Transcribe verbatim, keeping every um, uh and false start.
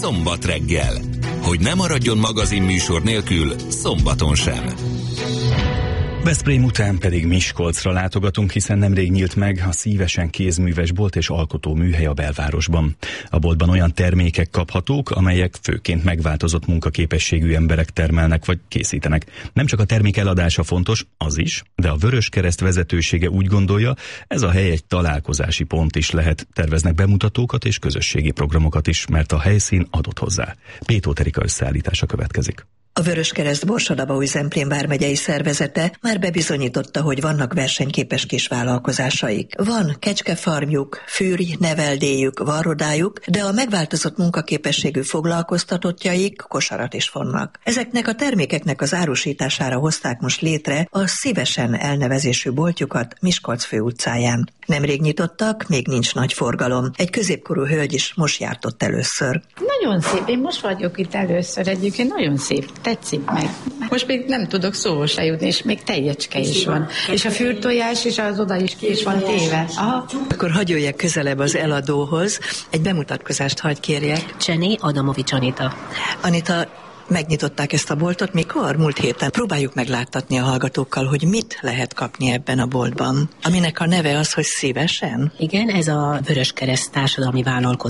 Szombat reggel. Hogy ne maradjon magazinműsor nélkül szombaton sem. Veszprém után pedig Miskolcra látogatunk, hiszen nemrég nyílt meg a Szívesen kézműves bolt és alkotó műhely a belvárosban. A boltban olyan termékek kaphatók, amelyek főként megváltozott munkaképességű emberek termelnek vagy készítenek. Nem csak a termék eladása fontos, az is, de a Vöröskereszt vezetősége úgy gondolja, ez a hely egy találkozási pont is lehet. Terveznek bemutatókat és közösségi programokat is, mert a helyszín adott hozzá. Pétó Erika összeállítása következik. A Vöröskereszt Borsod-Abaúj-Zemplén vármegyei szervezete már bebizonyította, hogy vannak versenyképes kisvállalkozásaik. Van kecskefarmjuk, fűrj, neveldéjük, varrodájuk, de a megváltozott munkaképességű foglalkoztatottjaik kosarat is vonnak. Ezeknek a termékeknek az árusítására hozták most létre a Szívesen elnevezésű boltjukat Miskolc főutcáján. Nemrég nyitottak, még nincs nagy forgalom. Egy középkorú hölgy is most járt ott először. Nagyon szép, én most vagyok itt először, egyébként nagyon szép, tetszik meg. Most még nem tudok szóval se jutni, és még tejecske is van. És a fürtojás is az oda is ki is van téve. Aha. Akkor hagyj jöjjek közelebb az eladóhoz, egy bemutatkozást hagy kérjek. Cseni Adamovics Anita. Anita, megnyitották ezt a boltot, mikor? Múlt héten. Próbáljuk megláttatni a hallgatókkal, hogy mit lehet kapni ebben a boltban, aminek a neve az, hogy Szívesen. Igen, ez a Vöröskereszt társadalmi vállalkozás